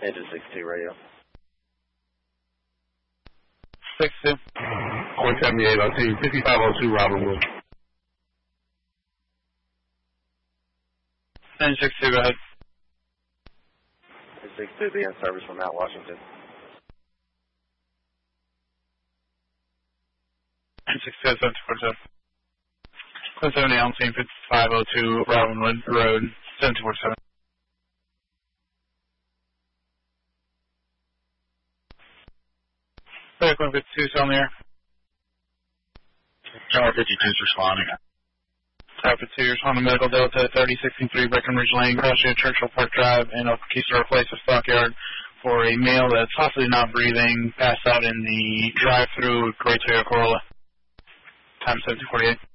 Engine 62 radio. 62. 178, I'll see you. 5502 Robin Wood. Engine 62, go ahead. Engine 62, be in service from Mount Washington. Engine 62, 747. 170 on scene, 5502 Robin Wood Road, 747. Backline 52 still in the air. Tower 52 is responding. Tower 52, responding Medical Delta 3063 Breckenridge Lane, Crossroad Churchill Park Drive, in El Conquistador Place of Stockyard for a male that's possibly not breathing, passed out in the drive-through Great Toyota Corolla. Time 1748.